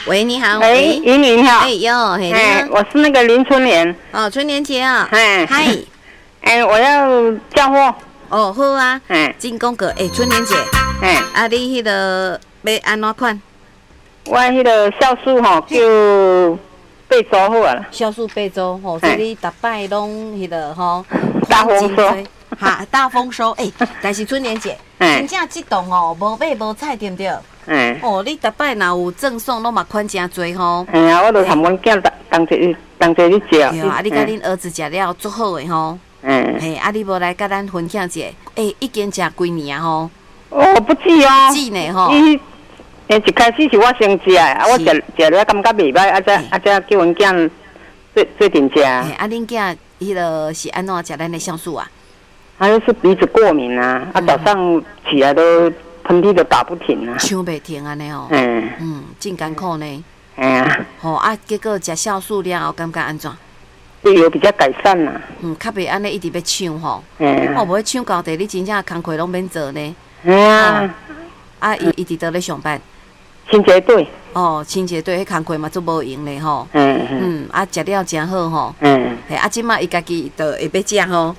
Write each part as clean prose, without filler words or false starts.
喂，你好。 喂，姨你好。 哟，嘿， 我是那个林春莲。 哦，春莲姐啊。 嗨。我要叫货。 哦，好啊。进广告。春莲姐。啊，你迄个要安怎款？ 我迄个酵素吼叫八周好啊啦。 酵素八周吼，所以你逐摆拢迄个吼。 大丰收。 哈，大丰收。但是春莲姐，真正激动哦，无买无菜，对不对？哦，你逐摆若有赠送，拢嘛款真多吼。 我都含阮囝同齐去食。 对啊，你甲恁儿子食了足好诶吼。啊，你无来甲咱分享一下？已经食几年啊吼？ 哦，不止哦。 止呢吼。 一开始是我先食的，我食了感觉袂歹，才叫阮囝做阵食。 啊，恁囝迄个是安怎食咱的酵素啊？ 他就是鼻子过敏啊，早上起来都喷嚏都打不停啊， 唱袂停安尼哦。真艰苦呢。结果食酵素了后，感觉安怎？ 有比较改善啦。 较袂安尼一直要唱吼。无唱到底，你真正工课拢免做呢。伊直倒咧上班。清洁队。清洁队迄工课嘛做无用咧吼。食了真好吼。即马伊家己就会要食吼。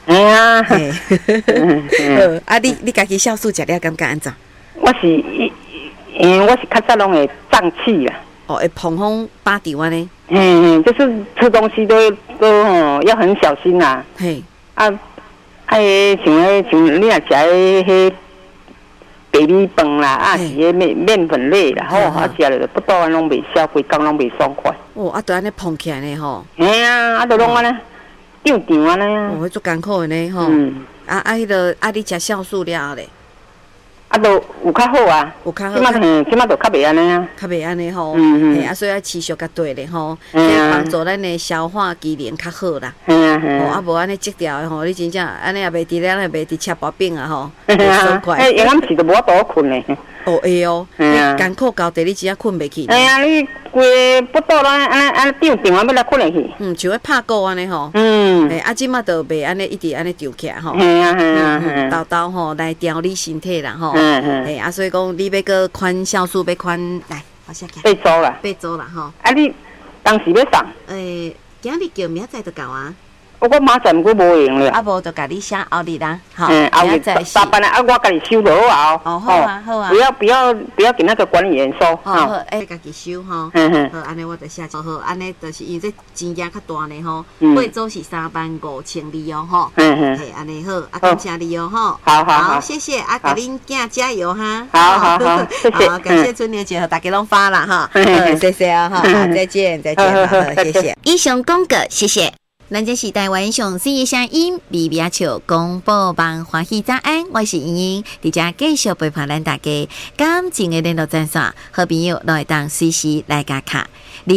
你家己酵素食了感觉安怎？ 我是较早拢会胀气啦。 会碰风巴掉安尼。 就是吃东西都要很小心啦。像你若食迄白米饭啦，是迄面粉类啦，食了不倒安拢袂消，规工拢袂爽快。 就安尼碰起来呢吼。 就拢安尼。丢丢安尼。 迄足艰苦的呢吼。迄个你食酵素了后咧。 都有较好啊。有较好。即马就较袂安尼啊。 较袂安尼吼。所以要持续甲对咧吼，帮助咱的消化机能较好啦。无安尼积掉的吼，你真正安尼也袂伫咧，袂伫吃薄饼啊吼。爽快。 下暗时就无法度困咧。 会哦。艰苦到底你真正困袂去。 你规不倒安尼丢丢啊，要来困会去。 像咧拍鼓安尼吼。即马就袂安尼一直安尼丢起来吼。豆豆吼来调理身体啦吼。所以讲你要个款酵素，要款来，我写起。 8周啦。 8周啦吼。 你当时要送？ 今日叫明仔载就到啊。 我明仔载过无用了。 无就甲你写后日啦，吼。 后日下班了，我家己收就好啊。 好啊，好啊。 不要给那个管理员收。 好，家己收吼。好，安尼我就写好，安尼就是因为这钱额较大呢吼。8周是35200哦吼。安尼好，感谢你哦吼。好，谢谢，甲恁囝加油哈。 好，谢谢。 好，感谢春莲姐和大家拢发了哈。谢谢啊哈，再见，谢谢。以上广告，谢谢。咱这是台湾上水的声音，微微笑广播网欢喜早安，我是莹莹，伫遮继续陪伴咱大家。感情的联络专线，好朋友都会当随时来加卡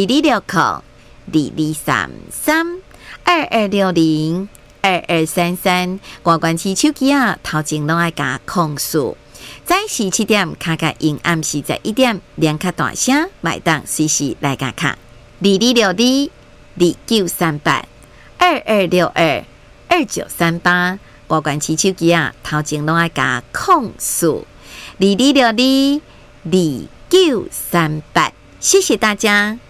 226022602233，关关起手机啊，头前拢爱加控诉。早时7点卡卡因暗时在1点，连卡大声，麦当随时来加卡2262293822622938，关关起手机啊，头前拢爱加控诉22622938，谢谢大家。